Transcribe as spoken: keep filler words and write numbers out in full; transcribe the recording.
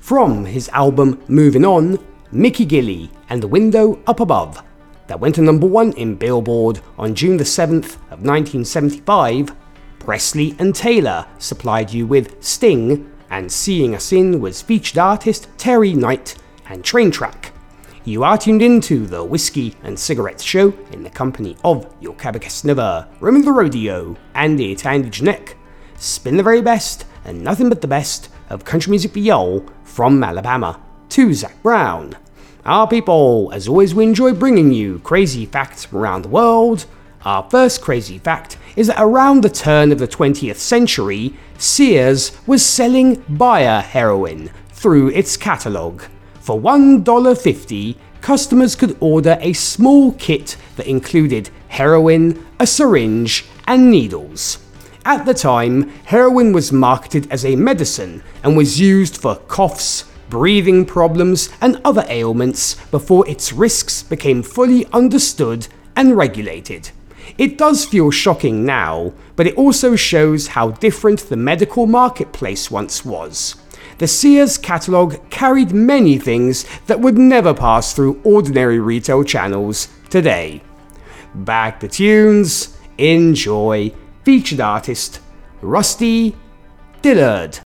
from his album Moving On, Mickey Gilley and The Window Up Above, that went to number one in Billboard on June the seventh of nineteen seventy-five, Presley and Taylor supplied you with Sting, and Seeing Us In was featured artist Terry Knight and Train Track. You are tuned into the Whiskey and Cigarettes Show in the company of your Cabacus Never, Roman the Rodeo, and it Andy Janek. Spin the very best and nothing but the best of country music for y'all from Alabama to Zac Brown. Our people, as always, we enjoy bringing you crazy facts from around the world. Our first crazy fact is that around the turn of the twentieth century, Sears was selling Bayer heroin through its catalogue. For one dollar fifty, customers could order a small kit that included heroin, a syringe, and needles. At the time, heroin was marketed as a medicine and was used for coughs, breathing problems, and other ailments before its risks became fully understood and regulated. It does feel shocking now, but it also shows how different the medical marketplace once was. The Sears catalogue carried many things that would never pass through ordinary retail channels today. Back to tunes, enjoy. Featured artist Rusty Dillard.